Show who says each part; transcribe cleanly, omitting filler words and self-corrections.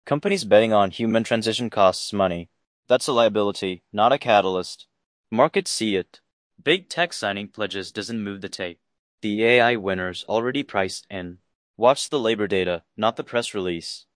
Speaker 1: Companies betting on human transition costs money. That's a liability, not a catalyst. Markets see it. Big tech signing pledges doesn't move the tape. The AI winners already priced in. Watch the labor data, not the press release.